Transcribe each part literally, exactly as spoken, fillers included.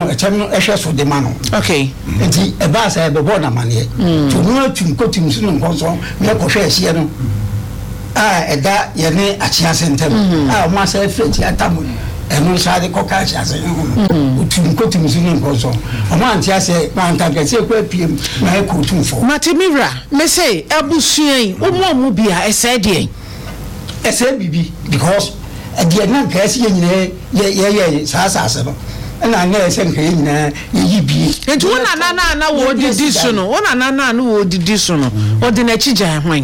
no echem no ehwe so de ma no okay enti e ba sa e be bo na mane to no atum kotum so no nkonso me ko hwe ehie no ah eda ye ne achia sentem ah mo asa efreti atamu eno sade ko ka achia sen utum kotum so no nkonso o ma antia se ma antanka se ko apiem na e ko tumfo matimira me say abusuan wo mo mu bia ese de ese bibi because e na ka ese ye nyine ye ye sa sa se no na na ese nka ye nyina ye yibi enti wona na na na wo didi so no wona na na na wo didi so no o de na chigya hwan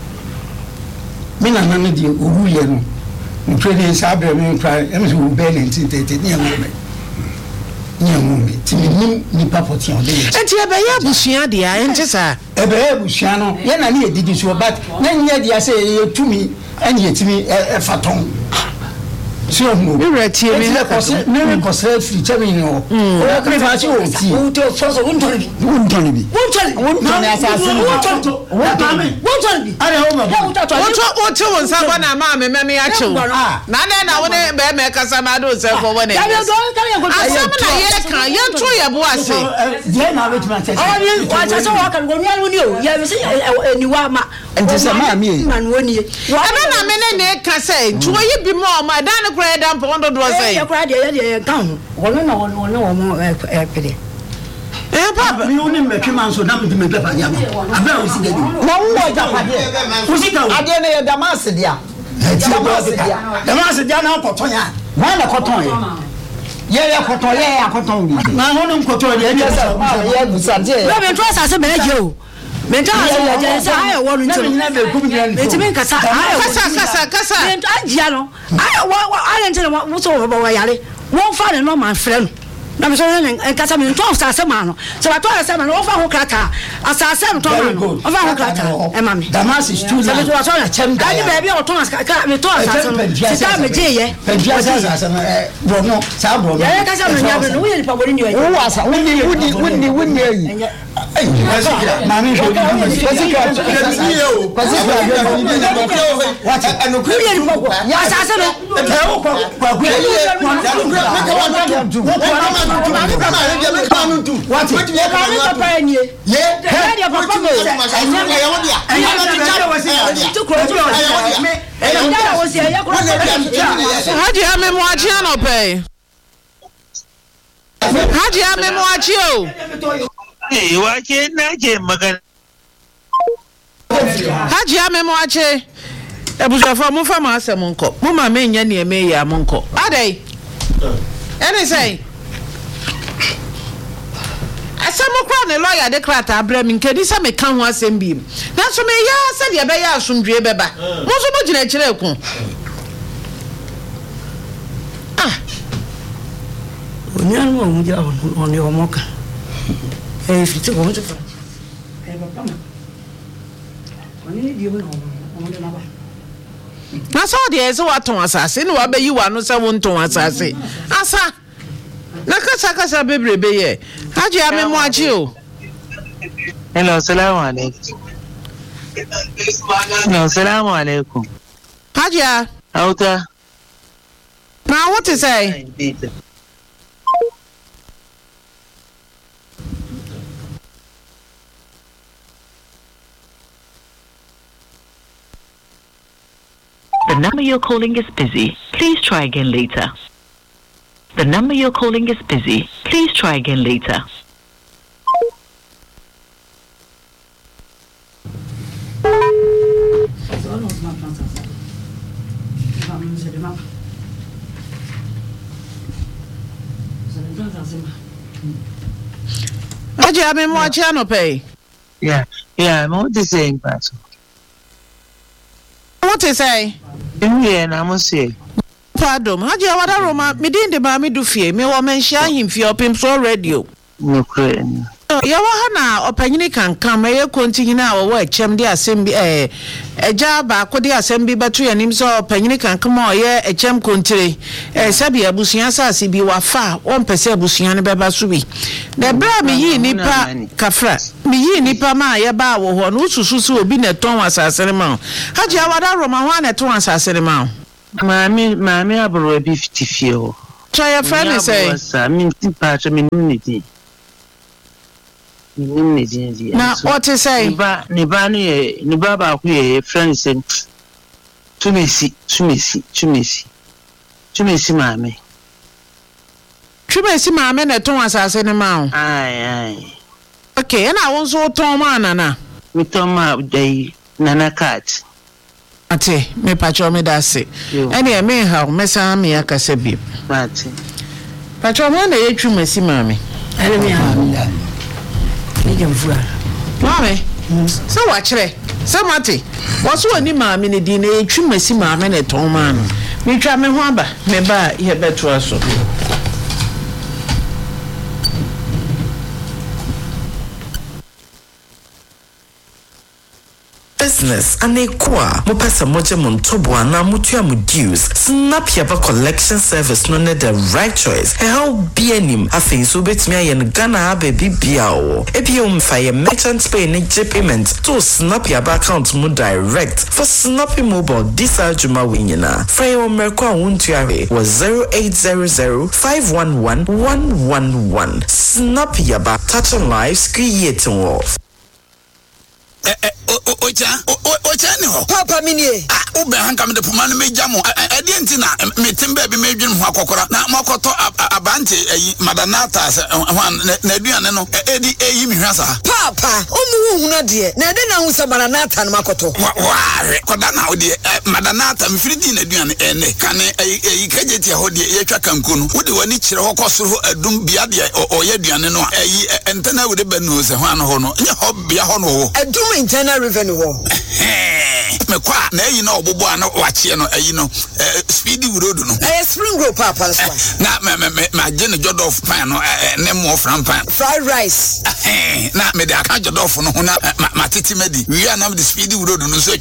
me na na de owu ye no ntwede sabre me kra em so be nineteen thirty ne mo me ne mo me ti ni ni papoti on de enti e be ya busua de a enti sa e be ya busua no ye na ne didi so but na nya dia say ye tumi eni etimi e faton si o mo we retie me ha ko se me ko se free chemi no o ka fa si o ti o to so so untoni bi untoni bi untoni untoni asase untoni untoni untoni are o ma o to o to won sa ba na ma me me me ya chew na na na woni be me kasa ma do se ko woni asam na ye kan ye to ye bo ase je na wet man se o ni wa cha so wa kan go nwa ni o ye se ni wa ma enti se ma mi man woni wa na me ne ne ka se to ye bi mo ma dan ko dan po ndo do say e kwa de ye kan wono na wono wono mo e pede eh papa mi woni me twa man so na me me pepa ya ma abra o si gadi na wo ja pa de o si ka ade ne ye damas dia damas dia damas dia na koton ya na na koton ye ye ye koton ye ya koton bi na hono koton ye ye sa ye busa de na me to asase me je o me ta asase je sa ayo wonu ntimi na be gumi dia ni ntimi kasa ayo kasa kasa kasa me ajia no ayo wa ayo ntimi wo so wo ba yare won fa ne no man frɛ no na me so ne kasa me to asase ma no so ba to asase ma no wo fa ho krata asase no to ma no wo fa ho krata e ma me damas is too so me to so na chem da ni ba bi o to asase me to asase no sita me je ye pendia asase no e bro no sa bro no ye kasa me nya be no wo ye ni pa bori ni wo asa woni woni woni woni ayi ai mami jo kwasi ka kwasi o kwasi ka what anu ku ye ni pa ya asase no e wo kwa kwa ku ye what ye ba ni papa ni ye he dia papa me e wo dia e wo dia tu ko tu me e dia wo se ya ko haji ame mo achi no pe haji ame mo achi o eh wa ke na ke magana haji ame mo achi ebusafo mo fa ma asem nko mo ma me nya ne eme ya mo nko adai any say asem kra ne lawyer de krata abra mi nkedi se me ka ho asem bi na so me ya se de be ya asomdwe beba mo so mo gina kire ku ah onyan mo mu ja on yo mo ka e fiti ko mo fa e papa ma oni di mo no de na ba na so de ese waton asase ni wa be yi wa no se wonton asase asa na kasa kasa bebrebe ye haji ame mo achi o hello assalamu alaikum hello assalamu alaikum haji auta now what to say The number you're calling is busy. Please try again later. The number you're calling is busy. Please try again later. haji ame mo achi no pay yeah yeah mo de saying paso what to say yeah na mo say pardon haji awada roma me din de ba me du fie me wo menhia himfie opim so radio no kre ya wa ha na opanyini kankan me ye kontinyina a wo echem de asem bi eh eja ba ko de asem bi batu yanim so opanyini kankan mo ye echem kontire eh sabi abusuan asase bi wa fa won pese abusuan ne beba so bi de bra me yi nipa kafra me yi nipa ma ye ba wo ho no susu so obi na ton asase ne ma haji awada roma ho na ton asase ne ma Mami, mami aburo bi fifty fio. Try a friend and say, I mean, part of immunity. Immunity. Now, what to say? Nibani, Nibaba, we friends and to me, see, to me, see, to me, see, to me, see, mammy. To me, see, my men at once as any man. Aye, aye. Okay, and I was all Tom Nana. We Tom out day, Nana cat. Ate, me patro me dase. Any a me how, Messa me a casabi. But Patro, when they true me see mammy. Enemy, Mammy, so watch it. So, Matty, what's one in my minute dinner, true me see my man at home, man. Me try me wamba, me buy here better also. Business and a qua mopesa moja montobo na mutua mu dues snap yaba collection service no ne the right choice e how be anim afin so betimi ayen Ghana baby biao ebi um faye merchant pay ne G payment to snap yaba account mu direct for snappy mobile this ajuma winyina free o merko awuntuare was zero eight zero zero five one one one one one snap yaba touching lives creating wealth. Eh eh ocha ocha ni ho papa minie ah ube hanka me de poma no mejamo e de nti na metim ba bi medwin ho akokora na makoto abante ayi madanata se na aduane no e di eyi mi hwasa papa omu hu na de na de na hu se madanata na makoto wa koda na odi madanata mfiridi na aduane ene kane eyi kageti ho de ye twa kanku no wode wani kire ho kosoro adum bia de oye aduane no eyi entena wode banu se ho an ho no nye ho bia ho no adum internal revenue ho me kwa na eyi na obobo ana wache no eyi no speedy road no eh spring road papa na me me ma je ne jodof pan no ne mo fran pan fried rice na me de aka jodof no na ma titi medi wi ana me the speedy road no so